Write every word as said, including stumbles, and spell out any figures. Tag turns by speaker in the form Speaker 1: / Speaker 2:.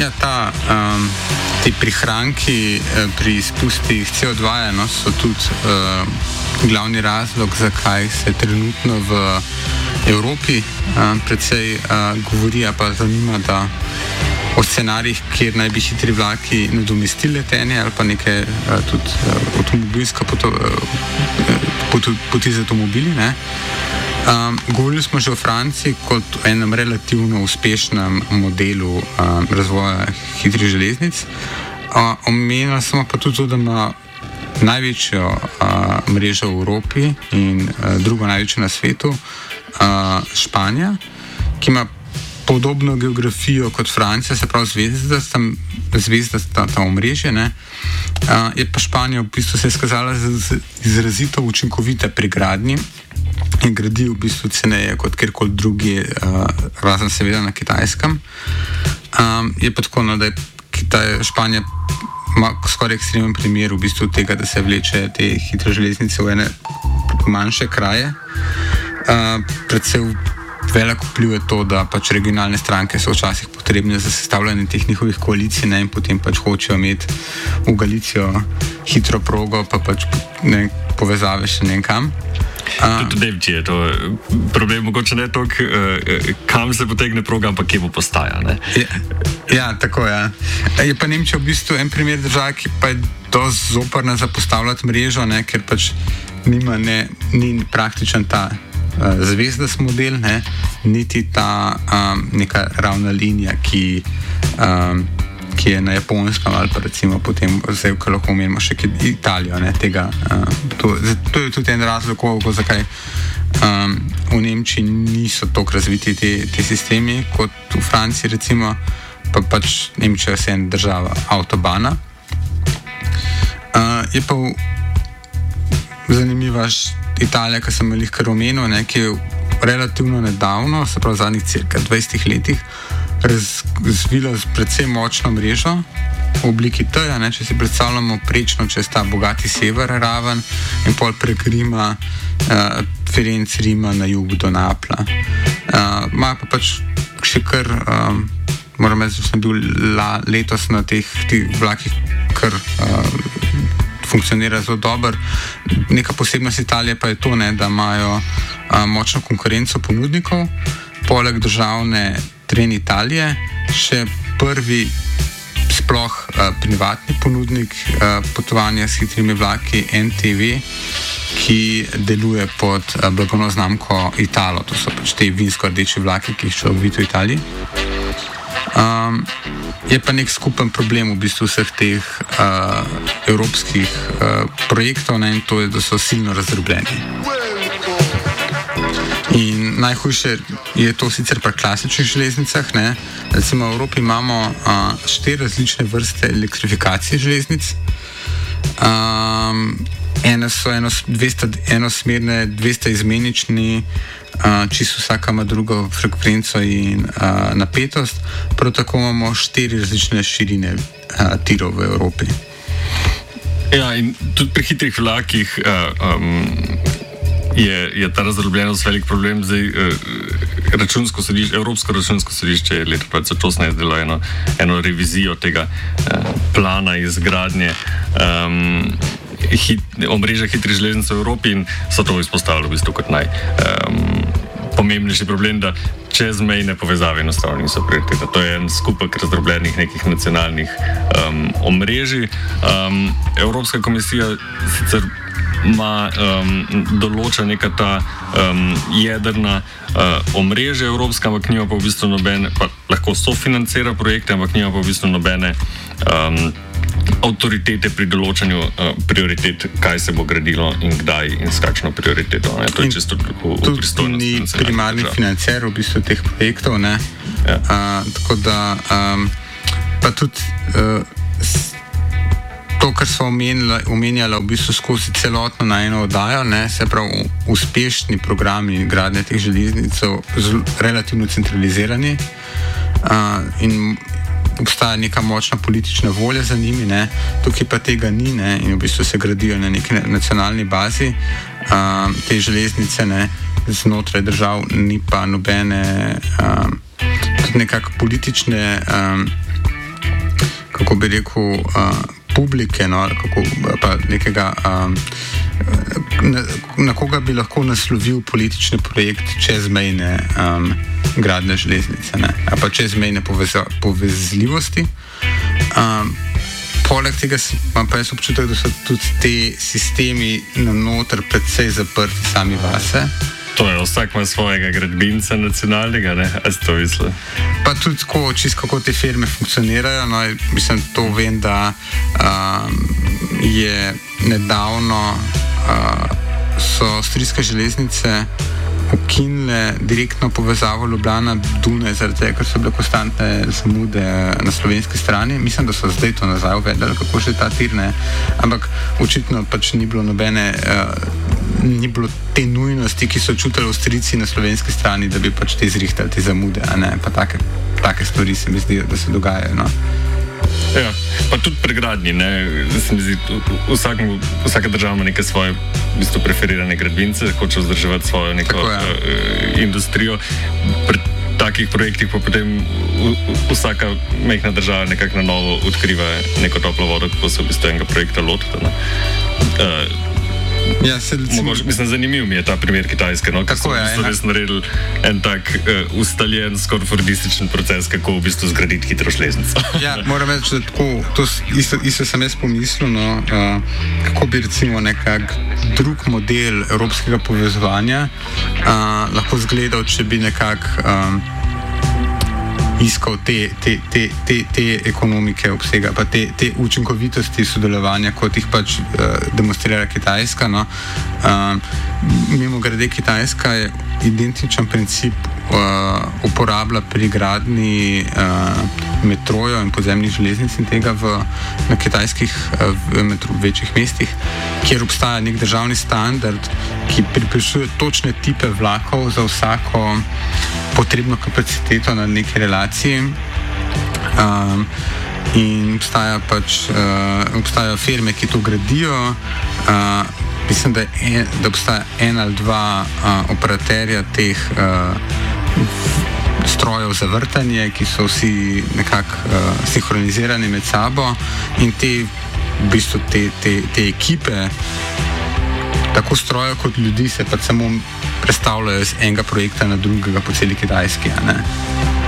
Speaker 1: Ja, ta, um, ti prihranki uh, pri izpustih C O dva no, so tudi uh, glavni razlog, zakaj se trenutno v Evropi uh, predvsej uh, govori, pa zanima, da o scenarijih, kjer naj bi hitri vlaki nadomestili letenje ali pa neke uh, tudi uh, avtomobilska poto, uh, pot, poti z avtomobili. Ne? Um, govorili smo že o Franciji kot o enem relativno uspešnem modelu um, razvoja hitrih železnic. Uh, omenila smo pa tudi to, da ima največjo uh, mrežo v Evropi in uh, drugo največjo na svetu uh, Španija, ki ima podobno geografijo kot Francija, se pravi zvezda, tam, zvezda ta, ta omrežje. Ne? Uh, je pa Španija v bistvu se izkazala za izrazito učinkovita pri gradnji in gradi v bistvu ceneje kot kjerkoli drugi, uh, razen seveda na Kitajskem. Um, je pa tako, no, da je Kitaj, Španija ima skoraj ekstremen primer v bistvu tega, da se vleče te hitre železnice v ene manjše kraje. Uh, predvsem velik vpliv je to, da pač regionalne stranke so včasih potrebne za sestavljanje teh njihovih koalicij, ne, in potem pač hočejo imeti v Galicijo hitro progo, pa pač ne, povezave še ne kam.
Speaker 2: Um, tudi Nemčije je to problem, mogoče ne toliko, uh, kam se potegne proga, ampak kje bo postaja. Ne?
Speaker 1: Ja, ja, tako je. Ja. Je pa Nemčija v bistvu en primer države, ki pa je dosti zoprna za postavljati mrežo, ne, ker pač nima, ne, ni praktičen ta uh, zvezdas model, ne, niti ta um, neka ravna linija, ki um, ki je na Japonskem ali pa recimo potem, zdaj, ko lahko omenimo še Italijo, ne, tega. Uh, to, to je tudi en razlog, zakaj um, v Nemčiji niso toliko razviti te, te sistemi kot v Franciji, recimo, pa pač Nemčija je ena država avtobana. Uh, je pa v, zanimiva Italija, ki sem jih kar omenil, ne, ki je relativno nedavno, se pravi v zadnjih cirka dvajsetih letih, razvila z predvsem močno mrežo v obliki T-ja, ne, če si predstavljamo prečno čez ta bogati sever raven in pol prek Rima, uh, Firenc, Rima na jug do Napla. Uh, ma pa pač še kar, um, moram reči, da sem bil la, letos na teh, teh vlakih, kar uh, funkcionira zelo dobro. Neka posebnost Italije pa je to, ne, da imajo uh, močno konkurenco ponudnikov, poleg državne Tren Italije, še prvi sploh uh, privatni ponudnik uh, potovanja s hitrimi vlaki N T V, ki deluje pod uh, blagovno znamko Italo. To so pač te vinsko-rdeči vlaki, ki jih še v Italiji. Um, je pa nek skupen problem v bistvu vseh teh uh, evropskih uh, projektov, ne, in to je, da so silno razdrobljeni. In najhujše je to sicer pri klasičnih železnicah. Ne? Recimo v Evropi imamo uh, štiri različne vrste elektrifikacije železnic. Um, ene so eno, dvesto, enosmerne, dvesto izmenični, uh, čisto vsaka ima drugo frekvenco in uh, napetost. Prav tako imamo štiri različne širine uh, tirov v Evropi.
Speaker 2: Ja, in tudi pri hitrih vlakih uh, um, Je, je ta razdrobljenost velik problem. Zdaj, eh, računsko sodišče, Evropsko računsko sodišče je leta dva tisoč osemnajst delo eno, eno revizijo tega eh, plana izgradnje um, hit, omrežja hitrih železnic v Evropi in so to izpostavili v bistvu kot naj um, pomembnejši problem, da čezmejne povezave enostavno niso prioriteta. To je en skupek razdrobljenih nekih nacionalnih um, omrežij. Um, Evropska komisija sicer ima um, določa neka ta um, jedrna uh, omrežja evropska, ampak nima pa v bistvu nobene, pa lahko sofinancira projekte, ampak nima pa v bistvu nobene um, avtoritete pri določanju uh, prioritet, kaj se bo gradilo in kdaj in s kakšno prioriteto. Ne? To je čisto v, v pristojnosti.
Speaker 1: Tudi ni primarni financer v bistvu teh projektov, ne? Ja. Uh, tako da um, pa tudi uh, to, kar smo omenjali v bistvu skozi celotno na eno oddajo, ne, se pravi uspešni programi gradnje teh železnic so relativno centralizirani uh, in obstaja neka močna politična volja za njimi, ne, tukaj pa tega ni, ne, in v bistvu se gradijo na neki nacionalni bazi uh, te železnice, ne, znotraj držav ni pa nobene um, tudi nekako politične um, kako bi rekel, uh, publike, no, kako, pa nekega, um, na, na koga bi lahko naslovil politični projekt čezmejne um, gradne železnice, ne, ali pa čezmejne poveza, povezljivosti. Um, poleg tega imam pa jaz občutek, da so tudi te sistemi na noter predvsej zaprti sami vase.
Speaker 2: To je, vsak ima svojega gradbinca nacionalnega, ne? A si to misli?
Speaker 1: Pa tudi tako, čisto kako te firme funkcionirajo, no, mislim, to vem, da um, je nedavno uh, so avstrijske železnice ukinile direktno povezavo Ljubljana-Dunaj, zaradi tega, ker so bile konstantne zamude na slovenski strani. Mislim, da so zdaj to nazaj uvedli, kako še ta tir, ne. Ampak očitno pač ni bilo nobene, uh, ni bilo te nujnosti, ki so čutili Avstrijci na slovenski strani, da bi pač te zrihtali te zamude, a ne, pa take, take stvari se mi zdi, da se dogajajo, no.
Speaker 2: Ja, pa tudi pri gradnji, ne, se mi zdi, vsak, vsaka država ima neke svoje v bistvu preferirane gradbince, hoče vzdrževati svojo neko uh, industrijo. Pri takih projektih pa potem v, v, vsaka majhna država nekako na novo odkriva neko toplo vodo, kako se v bistvu enega projekta lotita, ne. Uh,
Speaker 1: Ja, se,
Speaker 2: Mogoče, mislim, zanimiv mi je ta primer Kitajske, no, ker so v bistvu res naredili en tak uh, ustaljen, skoraj fordističen proces, kako v bistvu zgraditi hitro železnico.
Speaker 1: Ja, moram reči, da tako, to isto, isto sem jaz pomislil, no, uh, kako bi recimo nekak drug model evropskega povezovanja uh, lahko zgledal, če bi nekak um, iskal te, te, te, te, te ekonomike obsega, pa te, te učinkovitosti sodelovanja, kot jih pač uh, demonstrira Kitajska. No. Uh, mimo grede, Kitajska je identičen princip uh, uporablja pri gradnji uh, metrojev in podzemnih železnic in tega v, na kitajskih uh, v metro, večjih mestih, kjer obstaja nek državni standard, ki pripišuje točne tipe vlakov za vsako potrebno kapaciteto na neki relaciji. Um, in obstaja pač, uh, obstajajo firme, ki to gradijo. Uh, mislim, da, je, da obstaja en ali dva uh, operaterja teh uh, strojev za vrtanje, ki so vsi nekako uh, sinhronizirani med sabo in te, v bistvu te, te, te ekipe, tako strojev kot ljudi, se pa samo predstavljajo iz enega projekta na drugega po celi Kitajski, a ne.